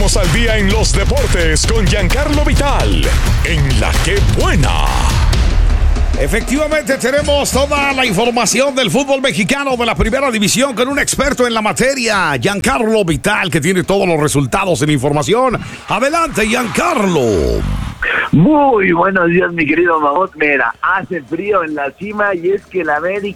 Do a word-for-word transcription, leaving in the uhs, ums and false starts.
Ponemos al día en los deportes con Giancarlo Vital en La Que Buena. Efectivamente, tenemos toda la información del fútbol mexicano de la primera división con un experto en la materia, Giancarlo Vital, que tiene todos los resultados en información. Adelante, Giancarlo. Muy buenos días, mi querido Mamot. Mira, hace frío en la cima y es que el América